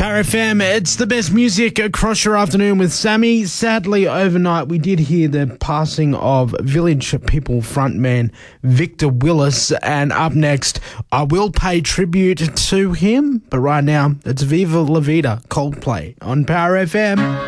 Power FM, it's the best music across your afternoon with Sammy. Sadly, overnight, we did hear the passing of Village People frontman Victor Willis. And up next, I will pay tribute to him. But right now, it's Viva La Vida, Coldplay on Power FM.